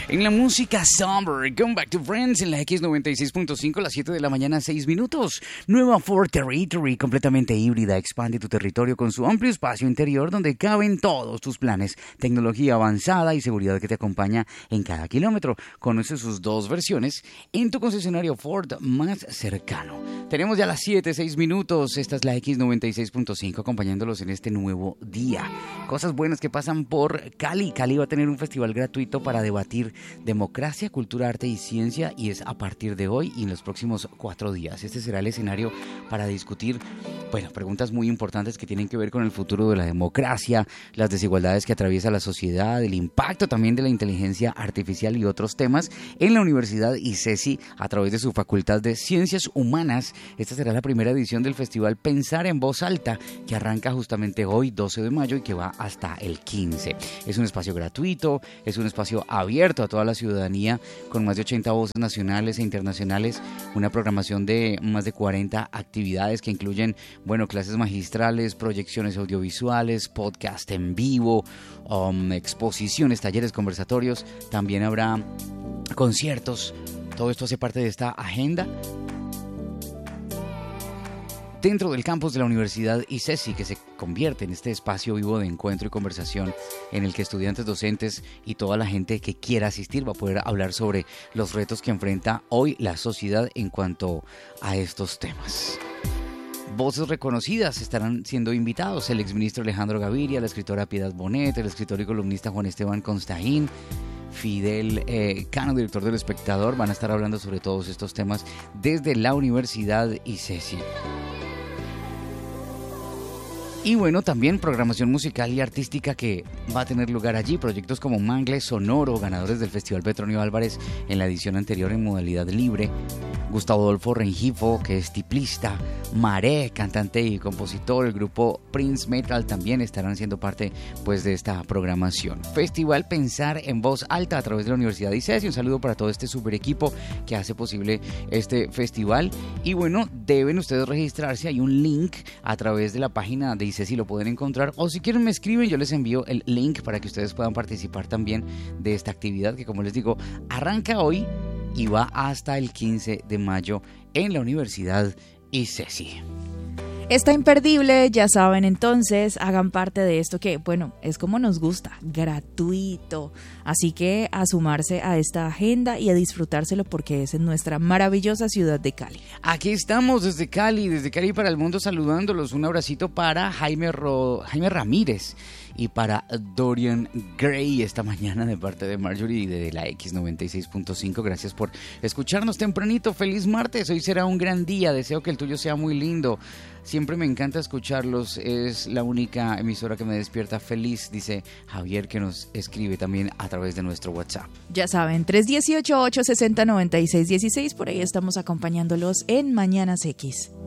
En la música Summer, Come Back to Friends en la X96.5, las 7 de la mañana, 6 minutos. Nueva Ford Territory, completamente híbrida, expande tu territorio con su amplio espacio interior donde caben todos tus planes. Tecnología avanzada y seguridad que te acompaña en cada kilómetro. Conoce sus dos versiones en tu concesionario Ford más cercano. Tenemos ya las 7, 6 minutos. Esta es la X96.5 acompañándolos en este nuevo día. Cosas buenas que pasan por Cali. Cali va a tener un festival gratuito para debatir democracia, cultura, arte y ciencia, y es a partir de hoy y en los próximos 4 días. Este será el escenario para discutir, preguntas muy importantes que tienen que ver con el futuro de la democracia, las desigualdades que atraviesa la sociedad, el impacto también de la inteligencia artificial y otros temas en la Universidad ICESI a través de su Facultad de Ciencias Humanas. Esta será la primera edición del festival Pensar en Voz Alta, que arranca justamente hoy, 12 de mayo, y que va hasta el 15. Es un espacio gratuito, es un espacio abierto a toda la ciudadanía, con más de 80 voces nacionales e internacionales, una programación de más de 40 actividades que incluyen, clases magistrales, proyecciones audiovisuales, podcast en vivo, exposiciones, talleres, conversatorios. También habrá conciertos. Todo esto hace parte de esta agenda dentro del campus de la Universidad ICESI, que se convierte en este espacio vivo de encuentro y conversación en el que estudiantes, docentes y toda la gente que quiera asistir va a poder hablar sobre los retos que enfrenta hoy la sociedad en cuanto a estos temas. Voces reconocidas estarán siendo invitados: el exministro Alejandro Gaviria, la escritora Piedad Bonet, el escritor y columnista Juan Esteban Constaín, Fidel Cano, director del Espectador. Van a estar hablando sobre todos estos temas desde la Universidad ICESI. Y también programación musical y artística que va a tener lugar allí. Proyectos como Mangle Sonoro, ganadores del Festival Petronio Álvarez en la edición anterior en modalidad libre. Gustavo Adolfo Rengifo, que es tiplista. Maré, cantante y compositor. El grupo Prince Metal también estarán siendo parte de esta programación. Festival Pensar en Voz Alta a través de la Universidad de ICESI. Un saludo para todo este super equipo que hace posible este festival. Y deben ustedes registrarse. Hay un link a través de la página de ICESI, lo pueden encontrar, o si quieren me escriben, yo les envío el link para que ustedes puedan participar también de esta actividad que, como les digo, arranca hoy y va hasta el 15 de mayo en la Universidad ICESI. Está imperdible, ya saben, entonces hagan parte de esto que, es como nos gusta, gratuito. Así que a sumarse a esta agenda y a disfrutárselo porque es en nuestra maravillosa ciudad de Cali. Aquí estamos desde Cali para el mundo saludándolos. Un abracito para Jaime Ramírez y para Dorian Gray esta mañana de parte de Marjorie y de la X96.5. Gracias por escucharnos tempranito. Feliz martes, hoy será un gran día. Deseo que el tuyo sea muy lindo. Siempre me encanta escucharlos, es la única emisora que me despierta feliz, dice Javier, que nos escribe también a través de nuestro WhatsApp. Ya saben, 318-860-9616, por ahí estamos acompañándolos en Mañanas X.